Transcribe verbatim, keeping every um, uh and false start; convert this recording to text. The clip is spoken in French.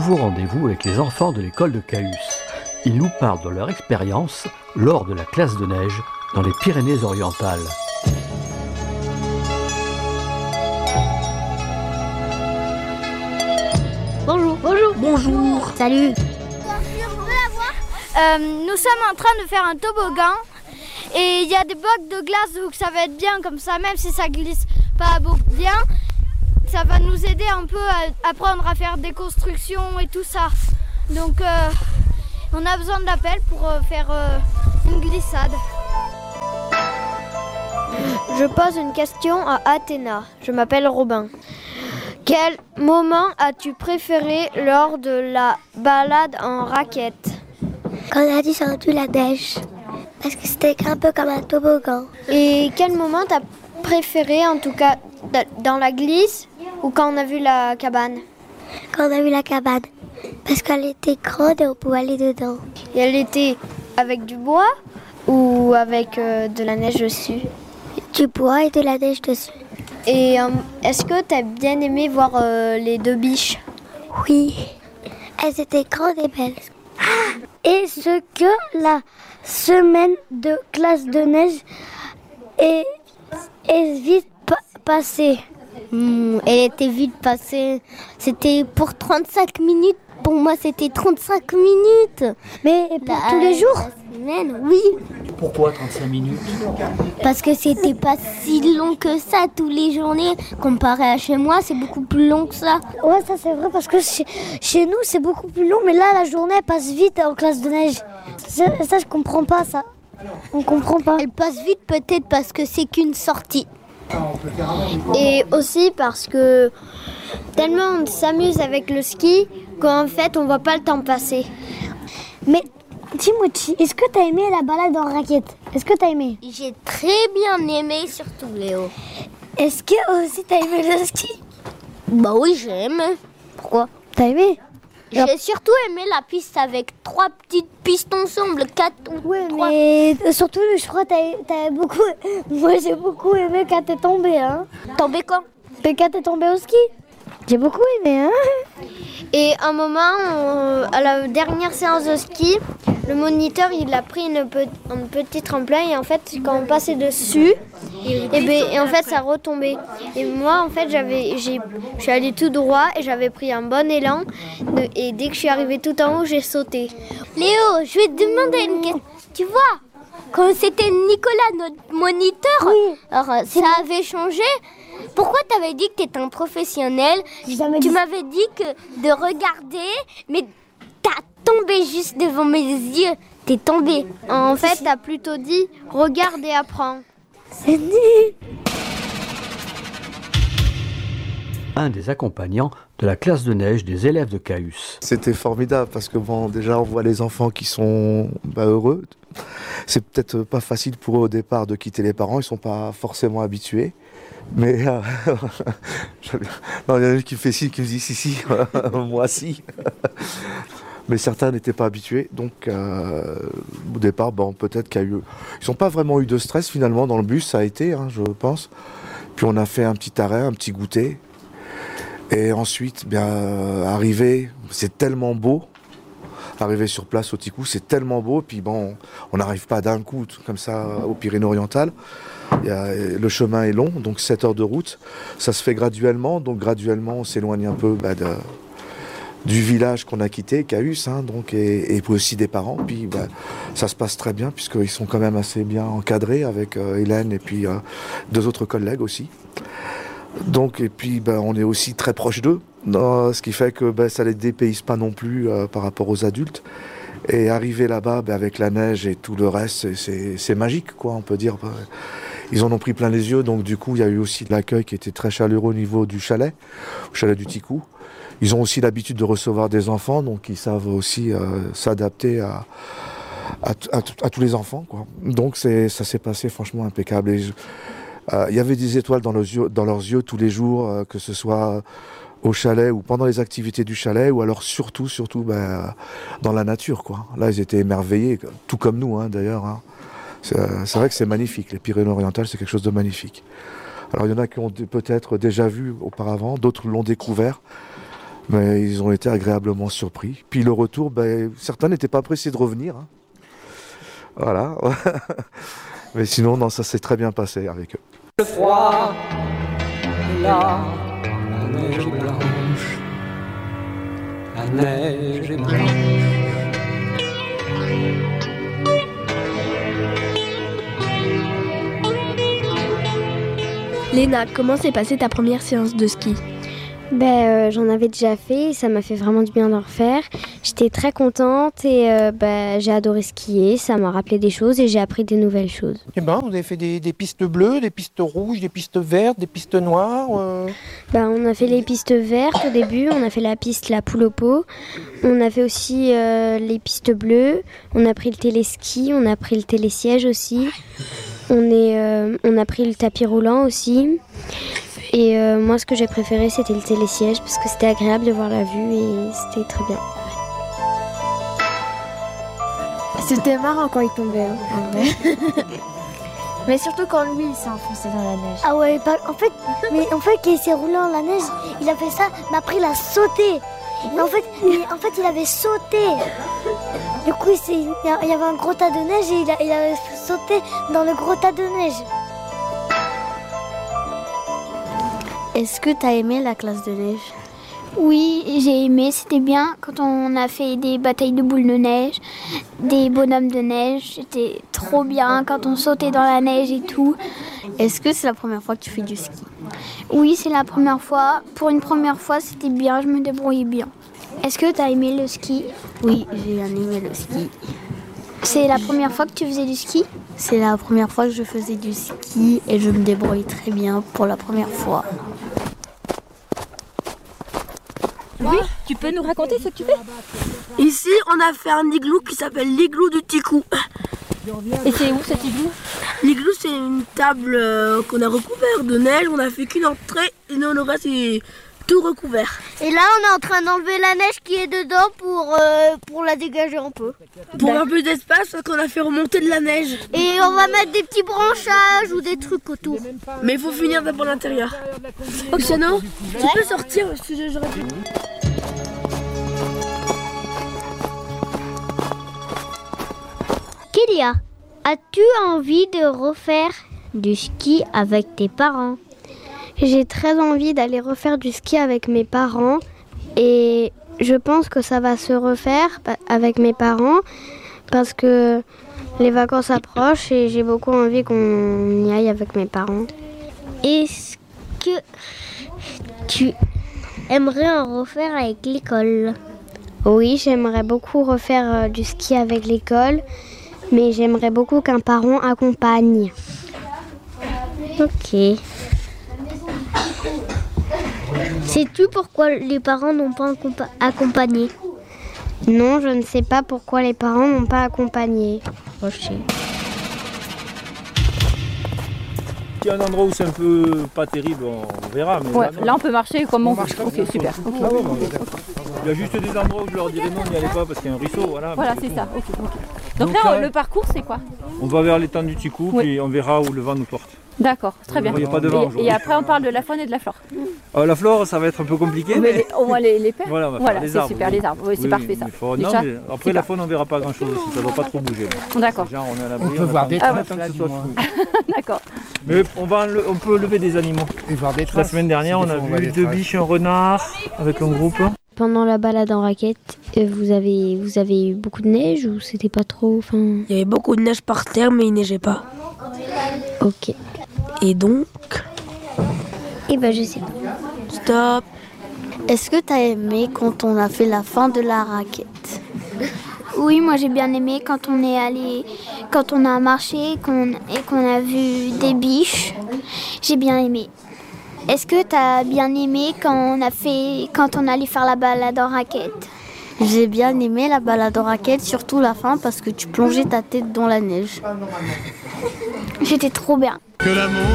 Nouveau rendez-vous avec les enfants de l'école de Cahus. Ils nous parlent de leur expérience lors de la classe de neige dans les Pyrénées-Orientales. Bonjour. Bonjour. Bonjour. Salut. Euh, nous sommes en train de faire un toboggan et il y a des blocs de glace, donc ça va être bien comme ça, même si ça glisse pas bien, ça va nous aider un peu à apprendre à faire des constructions et tout ça. Donc euh, on a besoin de la pelle pour euh, faire euh, une glissade. Je pose une question à Athéna. Je m'appelle Robin. Quel moment as-tu préféré lors de la balade en raquette? Quand on a descendu la neige, parce que c'était un peu comme un toboggan. Et quel moment t'as préféré, en tout cas dans la glisse ou quand on a vu la cabane? Quand on a vu la cabane, parce qu'elle était grande et on pouvait aller dedans. Et elle était avec du bois ou avec euh, de la neige dessus? Du bois et de la neige dessus. Et euh, est-ce que t'as bien aimé voir euh, les deux biches? Oui, elles étaient grandes et belles. Est-ce que la semaine de classe de neige est, est vite pa- passée? Mmh, elle était vite passée. C'était pour trente-cinq minutes. Pour moi, c'était trente-cinq minutes. Mais pour la, tous les jours? La semaine, oui. Pourquoi trente-cinq minutes? Parce que c'était pas si long que ça tous les journées. Comparé à chez moi, c'est beaucoup plus long que ça. Ouais, ça c'est vrai parce que chez, chez nous c'est beaucoup plus long, mais là la journée elle passe vite en classe de neige. Ça, ça je comprends pas ça. On comprend pas. Elle passe vite peut-être parce que c'est qu'une sortie. Et aussi parce que tellement on s'amuse avec le ski qu'en fait on voit pas le temps passer. Mais Timothy, est-ce que t'as aimé la balade en raquette? Est-ce que t'as aimé? J'ai très bien aimé, surtout Léo. Est-ce que aussi t'as aimé le ski? Bah oui, j'ai aimé. Pourquoi? T'as aimé? J'ai surtout aimé la piste avec trois petites pistes ensemble, quatre ou ouais, trois. Mais surtout, je crois que t'as, t'as beaucoup... Moi, j'ai beaucoup aimé quand t'es tombé, hein. Tombé quand? Mais quand t'es tombé au ski. J'ai beaucoup aimé, hein. Et un moment, on- à la dernière séance de ski, le moniteur, il a pris une, pe- un petit tremplin et en fait, quand on passait dessus, et, ben, et en fait, ça retombait. Et moi, en fait, j'avais, j'ai, je suis allée tout droit et j'avais pris un bon élan. De- et dès que je suis arrivée tout en haut, j'ai sauté. Léo, je vais te demander une question. Tu vois, quand c'était Nicolas, notre moniteur, Oui. alors, ça avait changé. Pourquoi t'avais dit que t'étais un professionnel? J'ai jamais Tu dit- m'avais dit que de regarder, mais t'as tombé juste devant mes yeux. T'es tombé. En fait, t'as plutôt dit regarde et apprends. C'est nul. Un des accompagnants de la classe de neige des élèves de Cahus. C'était formidable parce que bon, déjà on voit les enfants qui sont bah, heureux. C'est peut-être pas facile pour eux au départ de quitter les parents, ils sont pas forcément habitués. Mais euh, non, il y en a une qui me fait si, qui me dit si si, moi si. Mais certains n'étaient pas habitués, donc euh, au départ, bon, peut-être qu'il y a eu, ils n'ont pas vraiment eu de stress finalement dans le bus, ça a été, hein, je pense. Puis on a fait un petit arrêt, un petit goûter. Et ensuite, bien, euh, arriver, c'est tellement beau. Arriver sur place au Ticou, c'est tellement beau. Puis bon, on n'arrive pas d'un coup, tout comme ça, aux Pyrénées-Orientales. Il y a, le chemin est long, donc sept heures de route. Ça se fait graduellement, donc graduellement, on s'éloigne un peu bah, de, du village qu'on a quitté, Cahus, hein, donc, et, et aussi des parents. Puis bah, ça se passe très bien, puisqu'ils sont quand même assez bien encadrés avec euh, Hélène et puis euh, deux autres collègues aussi. Donc, et puis, ben, on est aussi très proche d'eux, non, ce qui fait que ben, ça les dépayse pas non plus euh, par rapport aux adultes. Et arriver là-bas, ben, avec la neige et tout le reste, c'est, c'est, c'est magique, quoi, on peut dire. Ils en ont pris plein les yeux, donc du coup, il y a eu aussi de l'accueil qui était très chaleureux au niveau du chalet, au chalet du Ticou. Ils ont aussi l'habitude de recevoir des enfants, donc ils savent aussi euh, s'adapter à, à, à, à tous les enfants, quoi. Donc c'est, ça s'est passé franchement impeccable. Et je, Euh, il y avait des étoiles dans leurs yeux, dans leurs yeux tous les jours, euh, que ce soit au chalet ou pendant les activités du chalet, ou alors surtout, surtout ben, dans la nature, quoi. Là, ils étaient émerveillés, tout comme nous, hein, d'ailleurs. Hein. C'est, euh, c'est vrai que c'est magnifique. Les Pyrénées-Orientales, c'est quelque chose de magnifique. Alors, il y en a qui ont peut-être déjà vu auparavant, d'autres l'ont découvert. Mais ils ont été agréablement surpris. Puis le retour, ben, certains n'étaient pas pressés de revenir. Hein. Voilà. Mais sinon, non, ça s'est très bien passé avec eux. Le froid est là, la neige est blanche, la neige est blanche. Léna, comment s'est passée ta première séance de ski ? Ben, euh, j'en avais déjà fait, ça m'a fait vraiment du bien d'en refaire. J'étais très contente et euh, ben, j'ai adoré skier, ça m'a rappelé des choses et j'ai appris des nouvelles choses. Eh ben, vous avez fait des, des pistes bleues, des pistes rouges, des pistes vertes, des pistes noires euh... ben, On a fait les pistes vertes au début, on a fait la piste la poule au pot, on a fait aussi euh, les pistes bleues, on a pris le téléski, on a pris le télésiège aussi, on, est, euh, on a pris le tapis roulant aussi. Et euh, moi, ce que j'ai préféré, c'était le télésiège parce que c'était agréable de voir la vue et c'était très bien. C'était marrant quand il tombait, hein, en vrai. Mais surtout quand lui, il s'est enfoncé dans la neige. Ah ouais, bah, en fait, mais en fait, quand il s'est roulé dans la neige, il a fait ça, mais après, il a sauté. Mais en fait, mais en fait, il avait sauté. Du coup, c'est, il y avait un gros tas de neige et il, a, il avait sauté dans le gros tas de neige. Est-ce que tu as aimé la classe de neige ? Oui, j'ai aimé, c'était bien quand on a fait des batailles de boules de neige, des bonhommes de neige, c'était trop bien quand on sautait dans la neige et tout. Est-ce que c'est la première fois que tu fais du ski ? Oui, c'est la première fois. Pour une première fois, c'était bien, je me débrouillais bien. Est-ce que tu as aimé le ski ? Oui, j'ai bien aimé le ski. C'est la première fois que tu faisais du ski ? C'est la première fois que je faisais du ski et je me débrouille très bien pour la première fois. Oui, tu peux nous raconter ce que tu fais ? Ici, on a fait un igloo qui s'appelle l'igloo du Ticou. Et c'est où cet igloo ? L'igloo, c'est une table euh, qu'on a recouverte de neige. On a fait qu'une entrée et nous, le reste, c'est tout recouvert. Et là, on est en train d'enlever la neige qui est dedans pour, euh, pour la dégager un peu. Pour un peu d'espace, parce qu'on a fait remonter de la neige. Et on va mettre des petits branchages ou des trucs autour. Mais il faut finir d'abord l'intérieur. Oxano, tu peux sortir parce que j'aurais pu. Kélia, as-tu envie de refaire du ski avec tes parents ? J'ai très envie d'aller refaire du ski avec mes parents et je pense que ça va se refaire avec mes parents parce que les vacances approchent et j'ai beaucoup envie qu'on y aille avec mes parents. Est-ce que tu aimerais en refaire avec l'école ? Oui, j'aimerais beaucoup refaire du ski avec l'école, mais j'aimerais beaucoup qu'un parent accompagne. Ok. Sais-tu pourquoi les parents n'ont pas accompagné ? Non, je ne sais pas pourquoi les parents n'ont pas accompagné. Ok. Il y a un endroit où c'est un peu pas terrible, on verra. Mais ouais, là, là, on peut marcher comme on, on marche. Ok, super. Okay. Ah ouais, bon, il y a juste des endroits où je leur dirais non, n'y allez pas parce qu'il y a un ruisseau. Voilà, voilà c'est ça. Okay, okay. Donc, Donc là, là, le parcours, c'est quoi ? On va vers l'étang du Ticou, oui. Puis on verra où le vent nous porte. D'accord, très bien. Il n'y a pas de vent et, et après, on parle de la faune et de la flore. Euh, la flore, ça va être un peu compliqué. Mais, mais... Les, au moins les, les pères. Voilà, on va voilà faire les c'est arbres. super, oui. les arbres. Oui, c'est oui, parfait ça. Faut... Non, mais après, la faune, on ne verra pas grand-chose aussi. Ça ne doit pas trop bouger. D'accord. Genre, on, est à l'abri, on peut on voir des traces. D'accord. Mais on, va enle... on peut lever des animaux. Et voir des traces. La semaine dernière, on a vu deux biches, un renard avec un groupe. Pendant la balade en raquette, vous avez, vous avez eu beaucoup de neige ou c'était pas trop enfin... Il y avait beaucoup de neige par terre, mais il neigeait pas. Ok. Et donc Eh ben je sais pas. Stop. Est-ce que tu as aimé quand on a fait la fin de la raquette ? Oui, moi j'ai bien aimé quand on est allé, quand on a marché qu'on, et qu'on a vu des biches. J'ai bien aimé. Est-ce que tu as bien aimé quand on a fait, quand on allait faire la balade en raquette ? J'ai bien aimé la balade en raquette, surtout la fin parce que tu plongeais ta tête dans la neige. J'étais trop bien. Que l'amour